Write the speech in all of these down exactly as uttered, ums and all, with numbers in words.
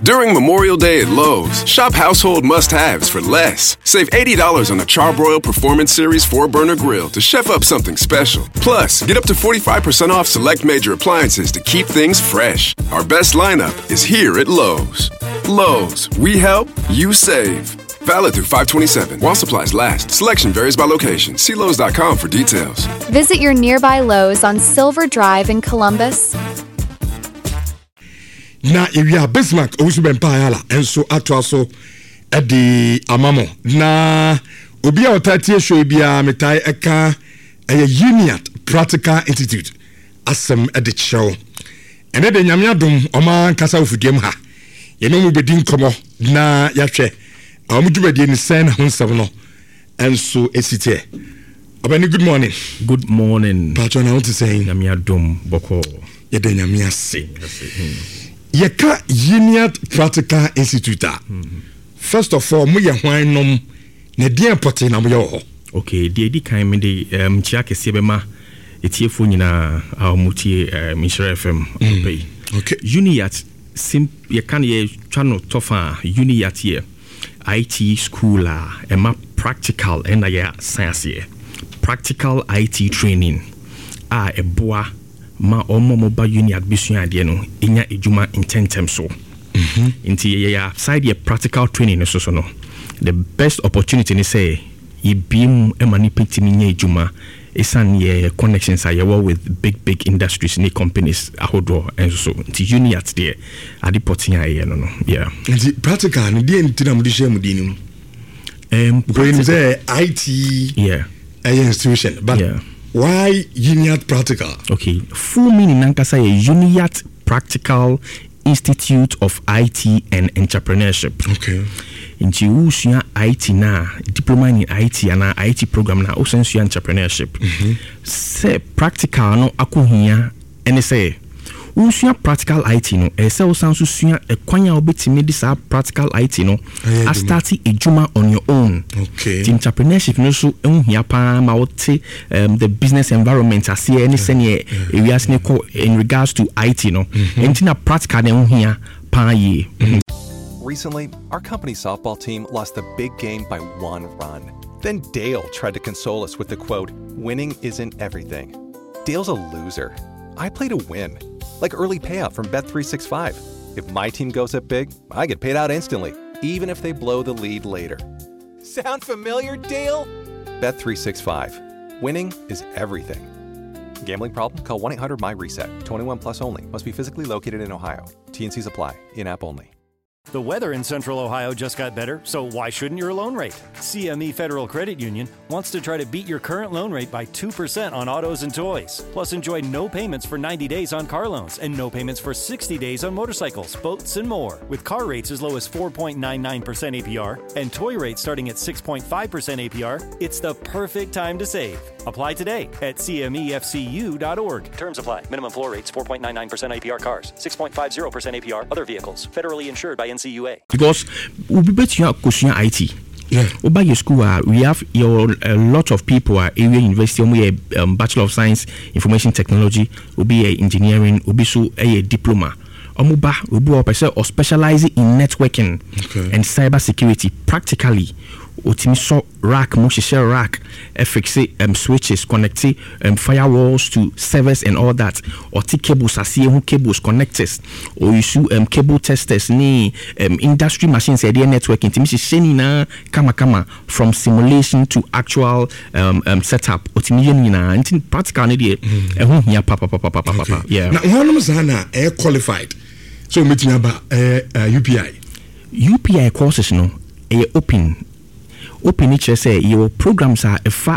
During Memorial Day at Lowe's, shop household must-haves for less. Save eighty dollars on a Charbroil Performance Series four burner grill to chef up something special. Plus, get up to forty-five percent off select major appliances to keep things fresh. Our best lineup is here at Lowe's. Lowe's, we help, you save. Valid through five twenty-seven. While supplies last. Selection varies by location. See Lowe's dot com for details. Visit your nearby Lowe's on Silver Drive in Columbus. Na ewia Bismarck owusu bempayala enso atwaso edi amamo na obi a otatie show bia metai eka eye Uniat Practical Institute asem edi show ene de nyame adom oma kasa ofudiem ha ye no mu bedi nkomo na yahwe amudwumadi ni sen ho nsem no enso esite Obani, good morning. Good morning. Patron, I want to say nyame adom boko ye de nyame ase Yeka Uniat Practical Institute. Mm-hmm. First of all, we are hwan nom na dia pote na mo ho. Okay, the edi kan me de um chia kese be ma etiefo nyina a mutie um F M pay. Okay. Uniat sim ye kan ye twa no tofa Uniat here. I T school a e ma practical and ya science here. Practical I T training. Ah e boa ma omo moba Uniat bisua ade no enya ejuma intentem so. Mhm. Inti ya side ye practical training so so no. The best opportunity ni say ye beam emani petimi nya ejuma esan ye connections are with big big industries ni companies ahodo and so inti Uniat there ade potin aye no no. Yeah. Inti practical ni dey ntina mo de share mo di ni. Um because say I T yeah. A institution but yeah. Why Uniat Practical? Okay, full meaning nankasa ye Uniat Practical Institute of I T and Entrepreneurship. Okay. Inti usua I T na diploma in I T and I T program na usensu entrepreneurship. Mm-hmm. Se practical no akuhia ene say usua practical I T no e se usansu sua e kwanya obetimi dis practical I T no a start ejuma on your own. Okay. The entrepreneurship no so ehia pa ma wote um the business environment as here any sene we ask in regards to I T no entina practical na ehia pa ye. Recently, our company softball team lost the big game by one run. Then Dale tried to console us with the quote, "Winning isn't everything." Dale's a loser. I play to win. Like early payout from Bet three sixty-five. If my team goes up big, I get paid out instantly, even if they blow the lead later. Sound familiar, Dale? Bet three sixty-five. Winning is everything. Gambling problem? Call one eight hundred M Y reset. twenty-one plus only. Must be physically located in Ohio. T N Cs apply. In-app only. The weather in Central Ohio just got better, so why shouldn't your loan rate? C M E Federal Credit Union wants to try to beat your current loan rate by two percent on autos and toys. Plus, enjoy no payments for ninety days on car loans and no payments for sixty days on motorcycles, boats, and more. With car rates as low as four point nine nine percent A P R and toy rates starting at six point five percent A P R, it's the perfect time to save. Apply today at C M E F C U dot org. Terms apply. Minimum floor rates four point nine nine percent A P R cars, six point five zero percent A P R other vehicles. Federally insured by N C U A. Because we bet you are I T. Yeah. Over your school, uh, we have your a lot of people at area university. We a um, Bachelor of Science, Information Technology. We be a engineering. We be so a diploma. Omuba we be a or specialize in networking okay. and cyber security practically. Otimi so rack, mo share rack, fixe um switches, connect um firewalls to servers and all that. Or t cables, I see who cables connectors. Or issue um cable testers, ni um industry machines, idea networking. Timi sheni na kama kama from simulation to actual um um setup. Otimi yeni na anti practical ni die. Ehun hiya pa pa pa pa pa pa pa. Yeah. Now one of us air qualified. So meeting about uh, U P I. U P I courses no, e open. Open it say your programs are a fa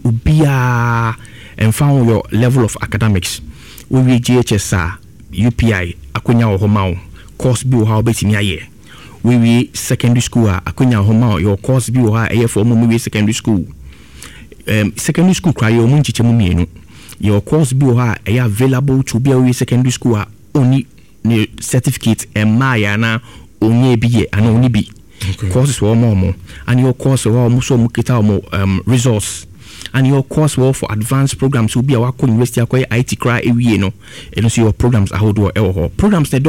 ubia and found your level of academics. We read G H S R, U P I, Akunya or Homao, course bill how betting ye. We read secondary school, Akunya Homao, your course bill how for movie secondary school. Um, secondary school cry your munchichemumino. Your course bill how available to be a secondary school only certificate and Mayana only be and only be. Okay. Courses were more, and your course were almost more um resource, and your course were for advanced programs will be our university acquire I T cry every year no, and also your programs are how do our programs that